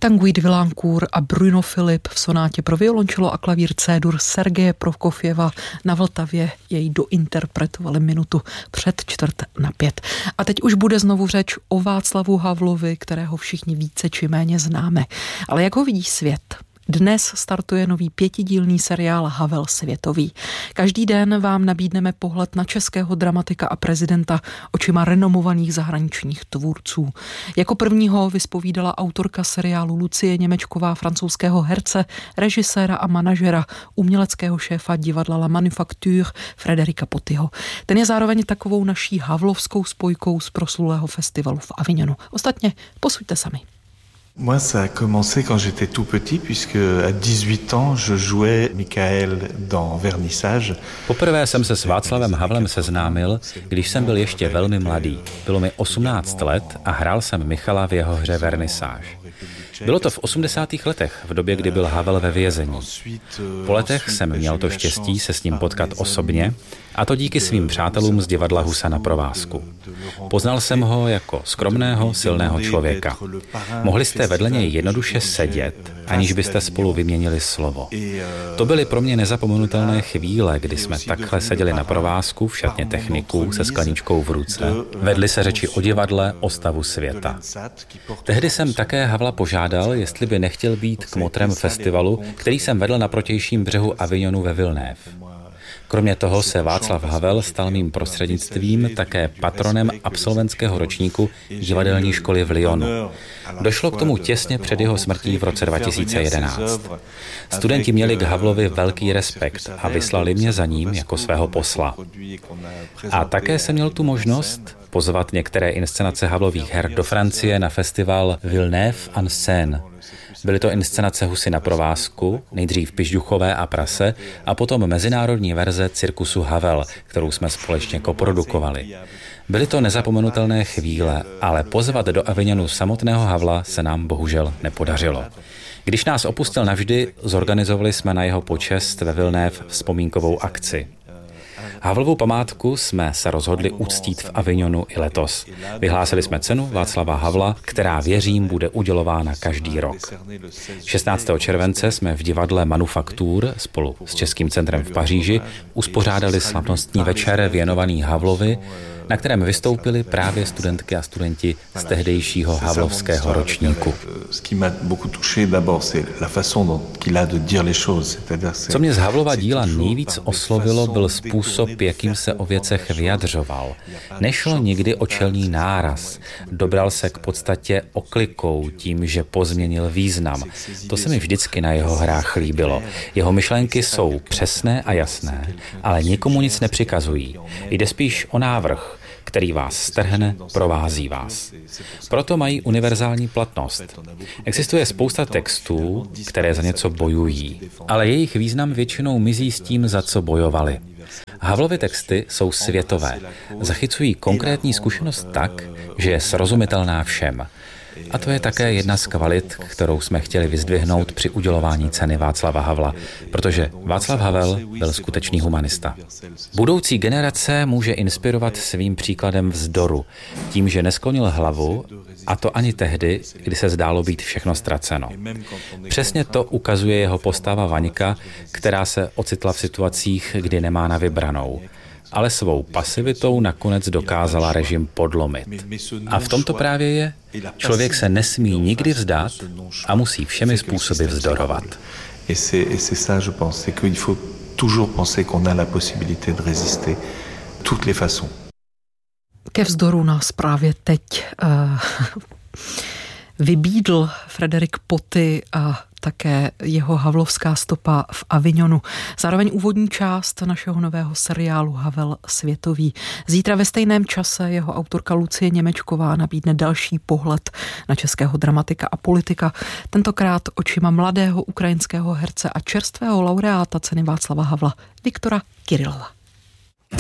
Tanguy de Villancourt a Bruno Philipp v sonátě pro violončelo a klavír C-dur Sergeje Prokofjeva na Vltavě jej dointerpretovali minutu před 4:45. A teď už bude znovu řeč o Václavu Havlovi, kterého všichni více či méně známe. Ale jak ho vidí svět? Dnes startuje nový 5dílný seriál Havel světový. Každý den vám nabídneme pohled na českého dramatika a prezidenta očima renomovaných zahraničních tvůrců. Jako prvního vyspovídala autorka seriálu Lucie Němečková francouzského herce, režiséra a manažera, uměleckého šéfa divadla La Manufacture Frederika Potyho. Ten je zároveň takovou naší havlovskou spojkou z proslulého festivalu v Avignonu. Ostatně posuďte sami. Moi, ça a commencé quand j'étais tout petit, puisque à 18 ans, je jouais Michael dans Vernissage. Poprvé jsem se s Václavem Havlem seznámil, když jsem byl ještě velmi mladý. Bylo mi 18 let a hrál jsem Michala v jeho hře Vernissage. Bylo to v 80. letech, v době, kdy byl Havel ve vězení. Po letech jsem měl to štěstí se s ním potkat osobně, a to díky svým přátelům z divadla Husa na provázku. Poznal jsem ho jako skromného, silného člověka. Mohli jste vedle něj jednoduše sedět, aniž byste spolu vyměnili slovo. To byly pro mě nezapomenutelné chvíle, kdy jsme takhle seděli na provázku v šatně techniků se skleničkou v ruce. Vedli se řeči o divadle, o stavu světa. Tehdy jsem také Havla požádal, jestli by nechtěl být kmotrem festivalu, který jsem vedl na protějším břehu Avignonu ve Villeneuve. Kromě toho se Václav Havel stal mým prostřednictvím také patronem absolventského ročníku divadelní školy v Lyonu. Došlo k tomu těsně před jeho smrtí v roce 2011. Studenti měli k Havlovi velký respekt a vyslali mě za ním jako svého posla. A také jsem měl tu možnost pozvat některé inscenace Havlových her do Francie na festival Villeneuve en scène. Byly to inscenace Husy na provázku, nejdřív Pižduchové a Prase a potom mezinárodní verze cirkusu Havel, kterou jsme společně koprodukovali. Byly to nezapomenutelné chvíle, ale pozvat do Avignonu samotného Havla se nám bohužel nepodařilo. Když nás opustil navždy, zorganizovali jsme na jeho počest ve Villeneuve vzpomínkovou akci. Havlovu památku jsme se rozhodli uctít v Avignonu i letos. Vyhlásili jsme cenu Václava Havla, která, věřím, bude udělována každý rok. 16. července jsme v divadle Manufacture spolu s Českým centrem v Paříži uspořádali slavnostní večer věnovaný Havlovi, na kterém vystoupili právě studentky a studenti z tehdejšího havlovského ročníku. Co mě z Havlova díla nejvíc oslovilo, byl způsob, jakým se o věcech vyjadřoval. Nešlo nikdy o čelný náraz. Dobral se k podstatě oklikou tím, že pozměnil význam. To se mi vždycky na jeho hrách líbilo. Jeho myšlenky jsou přesné a jasné, ale nikomu nic nepřikazují. Jde spíš o návrh, který vás strhne, provází vás. Proto mají univerzální platnost. Existuje spousta textů, které za něco bojují, ale jejich význam většinou mizí s tím, za co bojovali. Havlovy texty jsou světové. Zachycují konkrétní zkušenost tak, že je srozumitelná všem. A to je také jedna z kvalit, kterou jsme chtěli vyzdvihnout při udělování ceny Václava Havla, protože Václav Havel byl skutečný humanista. Budoucí generace může inspirovat svým příkladem vzdoru, tím, že nesklonil hlavu, a to ani tehdy, kdy se zdálo být všechno ztraceno. Přesně to ukazuje jeho postava Vaňka, která se ocitla v situacích, kdy nemá na vybranou. Ale svou pasivitou nakonec dokázala režim podlomit. A v tomto právě je. Člověk se nesmí nikdy vzdát a musí všemi způsoby vzdorovat. Ke vzdoru nás právě teď vybídl Frederik Poty a také jeho havlovská stopa v Avignonu. Zároveň úvodní část našeho nového seriálu Havel světový. Zítra ve stejném čase jeho autorka Lucie Němečková nabídne další pohled na českého dramatika a politika, tentokrát očima mladého ukrajinského herce a čerstvého laureáta ceny Václava Havla Viktora Kirilova.